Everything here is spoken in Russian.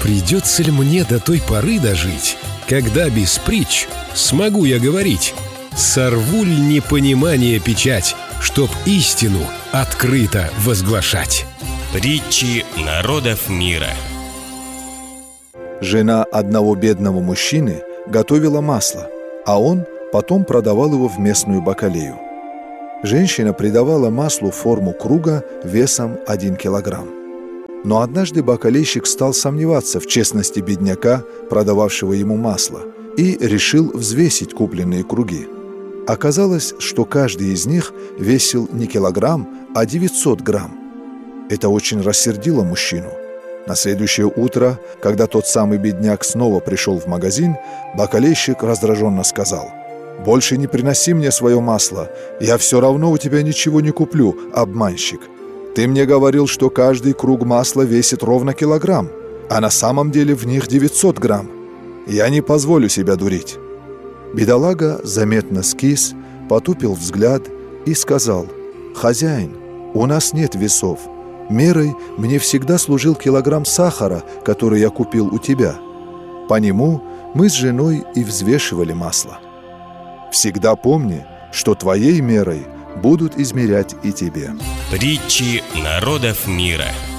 Придется ли мне до той поры дожить, когда без притч смогу я говорить? Сорву ль непонимание печать, чтоб истину открыто возглашать? Притчи народов мира. Жена одного бедного мужчины готовила масло, а он потом продавал его в местную бакалею. Женщина придавала маслу форму круга весом 1 килограмм. Но однажды бакалейщик стал сомневаться в честности бедняка, продававшего ему масло, и решил взвесить купленные круги. Оказалось, что каждый из них весил не килограмм, а 900 грамм. Это очень рассердило мужчину. На следующее утро, когда тот самый бедняк снова пришел в магазин, бакалейщик раздраженно сказал: «Больше не приноси мне свое масло, я все равно у тебя ничего не куплю, обманщик. Ты мне говорил, что каждый круг масла весит ровно килограмм, а на самом деле в них 900 грамм. Я не позволю себя дурить». Бедолага заметно скис, потупил взгляд и сказал: «Хозяин, у нас нет весов. Мерой мне всегда служил килограмм сахара, который я купил у тебя. По нему мы с женой и взвешивали масло. Всегда помни, что твоей мерой будут измерять и тебе». Притчи народов мира.